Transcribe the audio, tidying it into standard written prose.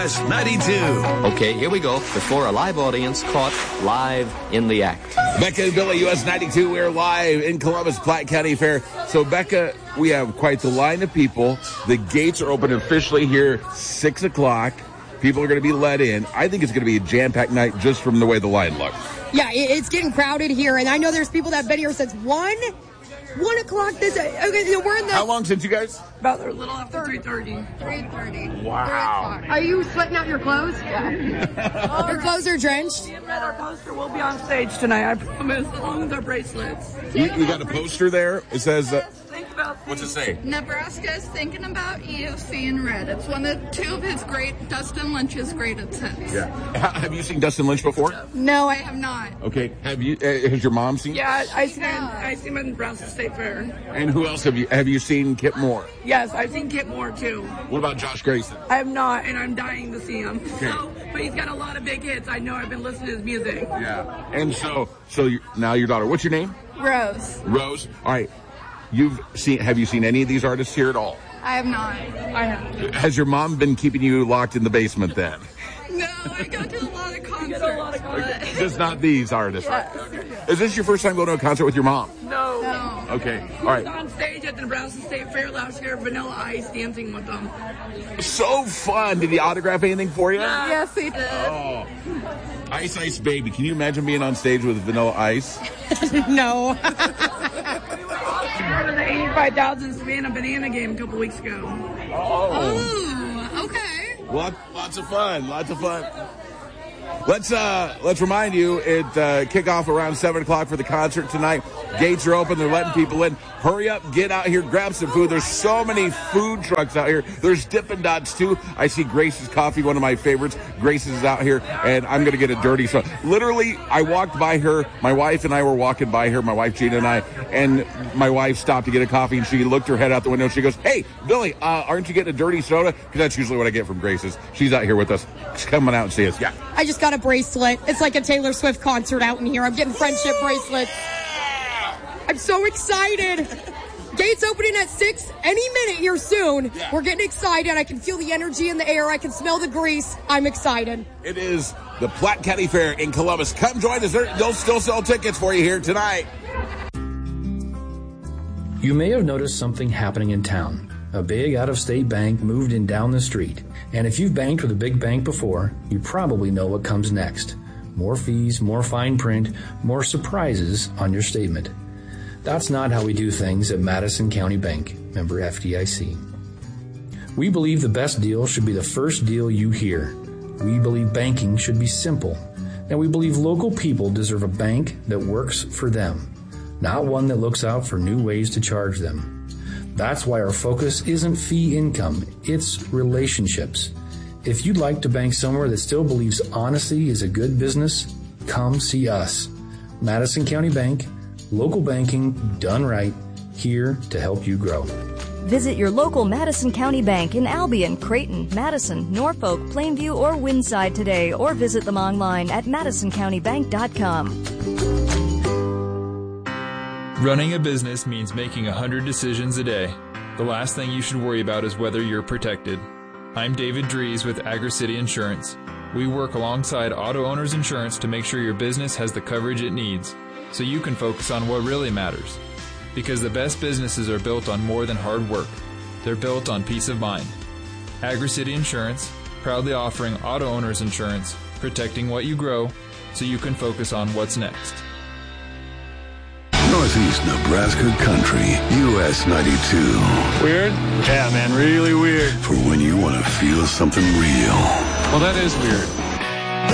92. Okay, here we go. Before a live audience caught live in the act. Becca and Billy, US 92. We're live in Columbus, Platte County Fair. So, Becca, we have quite the line of people. The gates are open officially here, 6 o'clock. People are going to be let in. I think it's going to be a jam-packed night just from the way the line looks. Yeah, it's getting crowded here, and I know there's people that have been here since 1 o'clock this day. Okay, we're in the... How long since you guys? About a little after 3:30. 3:30. Wow. Are you sweating out your clothes? Yeah. Your clothes are drenched? Our poster will be on stage tonight, I promise, along with our bracelets. You got a poster there? It says... What's it say? Nebraska is thinking about you, seeing red. It's two of his Dustin Lynch's greatest hits. Yeah. Have you seen Dustin Lynch before? No, I have not. Okay. Have you? Has your mom seen? Yeah, I seen him in Nebraska State Fair. And who else have you seen? Kip Moore? Yes, I've seen Kip Moore too. What about Josh Grayson? I have not, and I'm dying to see him. Okay. But he's got a lot of big hits. I know. I've been listening to his music. Yeah. And so now your daughter. What's your name? Rose. Rose. All right. Have you seen any of these artists here at all? I have not. I have. Has your mom been keeping you locked in the basement then? No, I go to a lot of concerts. Okay. Just not these artists, right? Okay. Is this your first time going to a concert with your mom? No. Okay. All right. I was on stage at the Nebraska State Fair last year, Vanilla Ice, dancing with them. So fun. Did he autograph anything for you? Yes, he did. Oh. Ice Ice Baby. Can you imagine being on stage with Vanilla Ice? No. Part of the 85,000 Savannah Banana game a couple weeks ago. Oh, okay. Lots of fun. Let's remind you, it kickoff around 7 o'clock for the concert tonight. Gates are open. They're letting people in. Hurry up, get out here, grab some food. There's so many food trucks out here. There's Dippin' Dots, too. I see Grace's Coffee, one of my favorites. Grace's is out here, and I'm going to get a dirty soda. Literally, I walked by her. My wife and I were walking by her, my wife Gina and I, and my wife stopped to get a coffee, and she looked her head out the window. She goes, "Hey, Billy, aren't you getting a dirty soda?" Because that's usually what I get from Grace's. She's out here with us. She's coming out and see us. Yeah. I just got a bracelet. It's like a Taylor Swift concert out in here. I'm getting friendship bracelets. I'm so excited. Gates opening at 6 any minute here soon. Yeah. We're getting excited. I can feel the energy in the air. I can smell the grease. I'm excited. It is the Platte County Fair in Columbus. Come join us. They'll still sell tickets for you here tonight. You may have noticed something happening in town. A big out-of-state bank moved in down the street. And if you've banked with a big bank before, you probably know what comes next. More fees, more fine print, more surprises on your statement. That's not how we do things at Madison County Bank, member FDIC. We believe the best deal should be the first deal you hear. We believe banking should be simple. And we believe local people deserve a bank that works for them, not one that looks out for new ways to charge them. That's why our focus isn't fee income, it's relationships. If you'd like to bank somewhere that still believes honesty is a good business, come see us. Madison County Bank, local banking done right, here to help you grow. Visit your local Madison County Bank in Albion, Creighton, Madison, Norfolk, Plainview, or Windside today, or visit them online at madisoncountybank.com. Running a business means making 100 decisions a day. The last thing you should worry about is whether you're protected. I'm David Dries with AgriCity Insurance. We work alongside Auto Owners Insurance to make sure your business has the coverage it needs, so you can focus on what really matters. Because the best businesses are built on more than hard work. They're built on peace of mind. AgriCity Insurance, proudly offering Auto Owners Insurance, protecting what you grow, so you can focus on what's next. Northeast Nebraska Country, US 92. Weird? Yeah, man, really weird. For when you want to feel something real. Well, that is weird.